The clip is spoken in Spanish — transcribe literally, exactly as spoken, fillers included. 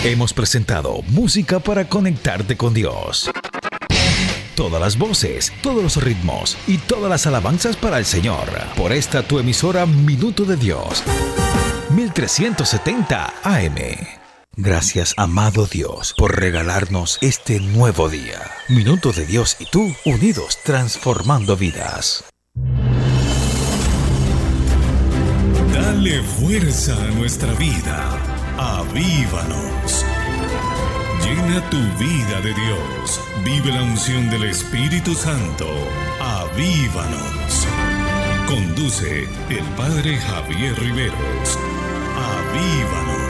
Hemos presentado música para conectarte con Dios. Todas las voces, todos los ritmos y todas las alabanzas para el Señor. Por esta tu emisora Minuto de Dios. mil trescientos setenta A M. Gracias, amado Dios, por regalarnos este nuevo día. Minuto de Dios y tú, unidos, transformando vidas. Dale fuerza a nuestra vida. Avívanos. Llena tu vida de Dios. Vive la unción del Espíritu Santo. Avívanos. Conduce el Padre Javier Riveros. Avívanos.